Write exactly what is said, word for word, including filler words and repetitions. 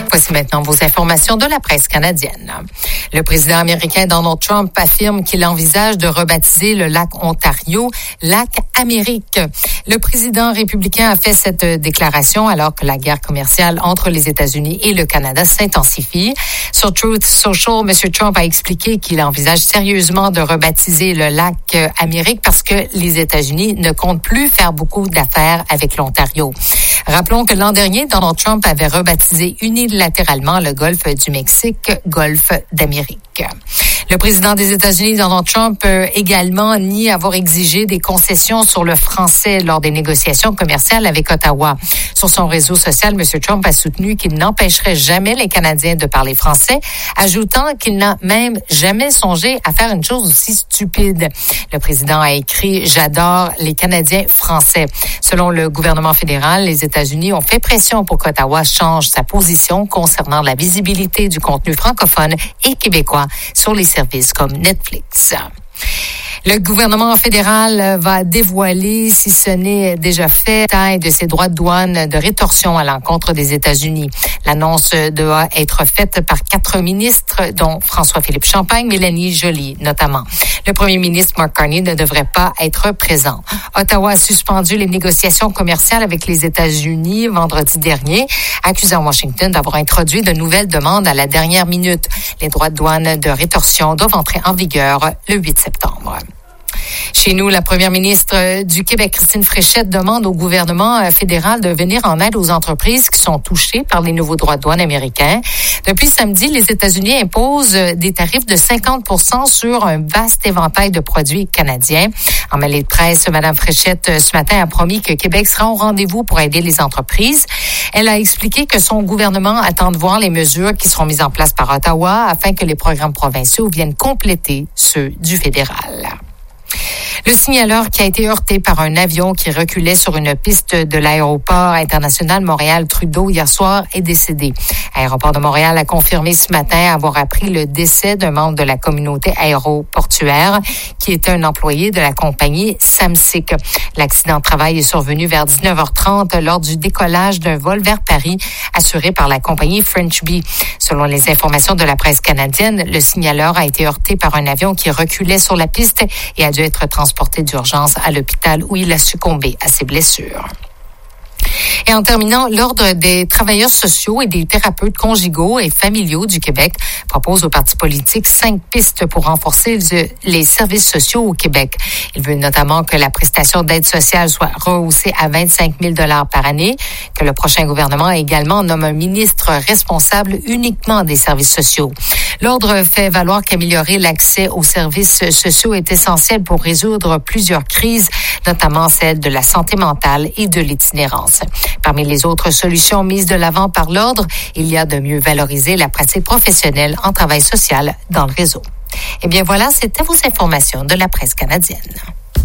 Voici maintenant vos informations de la presse canadienne. Le président américain Donald Trump affirme qu'il envisage de rebaptiser le lac Ontario lac Amérique. Le président républicain a fait cette déclaration alors que la guerre commerciale entre les États-Unis et le Canada s'intensifie. Sur Truth Social, M. Trump a expliqué qu'il envisage sérieusement de rebaptiser le lac Amérique parce que les États-Unis ne comptent plus faire beaucoup d'affaires avec l'Ontario. Rappelons que l'an dernier, Donald Trump avait rebaptisé unilatéralement le golfe du Mexique, golfe d'Amérique. Le président des États-Unis, Donald Trump, euh, également nie avoir exigé des concessions sur le français lors des négociations commerciales avec Ottawa. Sur son réseau social, M. Trump a soutenu qu'il n'empêcherait jamais les Canadiens de parler français, ajoutant qu'il n'a même jamais songé à faire une chose aussi stupide. Le président a écrit « J'adore les Canadiens français ». Selon le gouvernement fédéral, les États-Unis ont fait pression pour qu'Ottawa change sa position concernant la visibilité du contenu francophone et québécois sur les services comme Netflix. Le gouvernement fédéral va dévoiler, si ce n'est déjà fait, la taille de ses droits de douane de rétorsion à l'encontre des États-Unis. L'annonce doit être faite par quatre ministres, dont François-Philippe Champagne, Mélanie Joly notamment. Le premier ministre Mark Carney ne devrait pas être présent. Ottawa a suspendu les négociations commerciales avec les États-Unis vendredi dernier, accusant Washington d'avoir introduit de nouvelles demandes à la dernière minute. Les droits de douane de rétorsion doivent entrer en vigueur le huit septembre. Chez nous, la première ministre du Québec, Christine Fréchette, demande au gouvernement fédéral de venir en aide aux entreprises qui sont touchées par les nouveaux droits de douane américains. Depuis samedi, les États-Unis imposent des tarifs de cinquante pour cent sur un vaste éventail de produits canadiens. En mêlée de presse, Mme Fréchette, ce matin, a promis que Québec sera au rendez-vous pour aider les entreprises. Elle a expliqué que son gouvernement attend de voir les mesures qui seront mises en place par Ottawa afin que les programmes provinciaux viennent compléter ceux du fédéral. Le signaleur qui a été heurté par un avion qui reculait sur une piste de l'aéroport international Montréal-Trudeau hier soir est décédé. L'aéroport de Montréal a confirmé ce matin avoir appris le décès d'un membre de la communauté aéroportuaire qui était un employé de la compagnie Samsic. L'accident de travail est survenu vers dix-neuf heures trente lors du décollage d'un vol vers Paris assuré par la compagnie French Bee. Selon les informations de la presse canadienne, le signaleur a été heurté par un avion qui reculait sur la piste et a dû être transporté d'urgence à l'hôpital où il a succombé à ses blessures. Et en terminant, l'Ordre des travailleurs sociaux et des thérapeutes conjugaux et familiaux du Québec propose aux partis politiques cinq pistes pour renforcer les services sociaux au Québec. Il veut notamment que la prestation d'aide sociale soit rehaussée à vingt-cinq mille dollars par année, que le prochain gouvernement également nomme un ministre responsable uniquement des services sociaux. L'Ordre fait valoir qu'améliorer l'accès aux services sociaux est essentiel pour résoudre plusieurs crises, notamment celle de la santé mentale et de l'itinérance. Parmi les autres solutions mises de l'avant par l'Ordre, il y a de mieux valoriser la pratique professionnelle en travail social dans le réseau. Eh bien voilà, c'était vos informations de la presse canadienne.